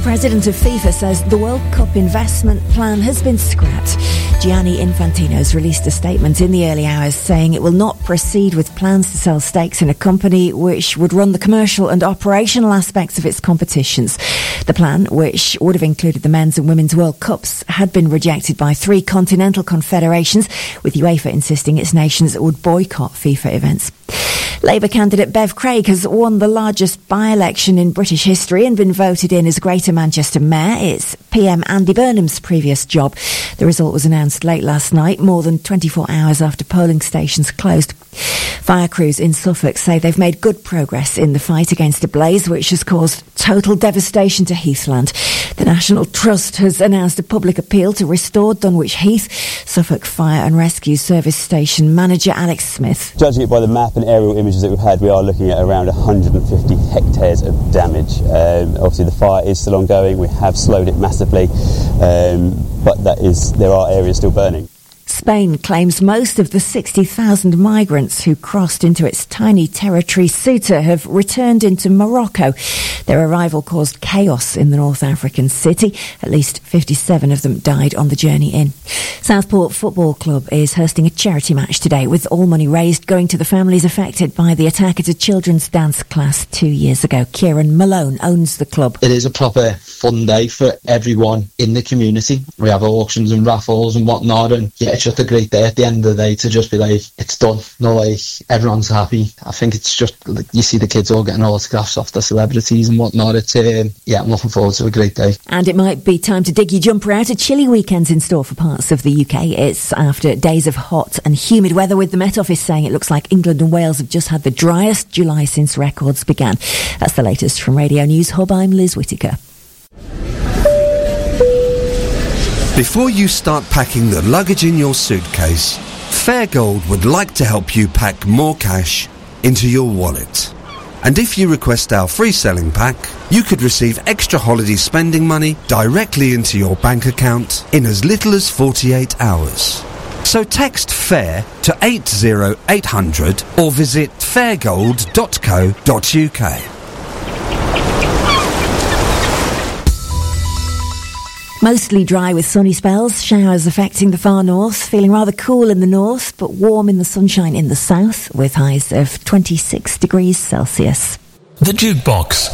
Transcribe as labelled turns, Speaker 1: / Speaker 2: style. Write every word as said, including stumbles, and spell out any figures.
Speaker 1: president of FIFA says the World Cup investment plan has been scrapped. Gianni Infantino's released a statement in the early hours saying it will not proceed with plans to sell stakes in a company which would run the commercial and operational aspects of its competitions. The plan, which would have included the men's and women's World Cups, had been rejected by three continental confederations, with UEFA insisting its nations would boycott FIFA events. Labour candidate Bev Craig has won the largest by-election in British history and been voted in as Greater Manchester Mayor. It's P M Andy Burnham's previous job. The result was announced late last night, more than twenty-four hours after polling stations closed. Fire crews in Suffolk say they've made good progress in the fight against a blaze which has caused total devastation to Heathland. The National Trust has announced a public appeal to restore Dunwich Heath. Suffolk Fire and Rescue Service Station Manager Alex Smith.
Speaker 2: Judging it by the map and aerial images that we've had, we are looking at around one hundred fifty hectares of damage. Um, obviously the fire is still ongoing. We have slowed it massively, um, but that is there are areas still burning.
Speaker 1: Spain claims most of the sixty thousand migrants who crossed into its tiny territory Ceuta have returned into Morocco. Their arrival caused chaos in the North African city. At least fifty-seven of them died on the journey in. Southport Football Club is hosting a charity match today, with all money raised going to the families affected by the attack at a children's dance class two years ago. Kieran Malone owns the club.
Speaker 3: It is a proper fun day for everyone in the community. We have auctions and raffles and whatnot, and yeah, it's just a great day at the end of the day to just be like, it's done. No, like, everyone's happy. I think it's just, like, you see the kids all getting autographs off the celebrities and whatnot. It's, um, yeah, I'm looking forward to a great day.
Speaker 1: And it might be time to dig your jumper out. A chilly weekend's in store for parts of the U K. It's after days of hot and humid weather, with the Met Office saying it looks like England and Wales have just had the driest July since records began. That's the latest from Radio News Hub. I'm Liz Whittaker.
Speaker 4: Before you start packing the luggage in your suitcase, Fairgold would like to help you pack more cash into your wallet. And if you request our free selling pack, you could receive extra holiday spending money directly into your bank account in as little as forty-eight hours. So text FAIR to eight zero eight hundred or visit fairgold dot co dot uk.
Speaker 1: Mostly dry with sunny spells, showers affecting the far north, feeling rather cool in the north, but warm in the sunshine in the south, with highs of twenty-six degrees Celsius.
Speaker 5: The Jukebox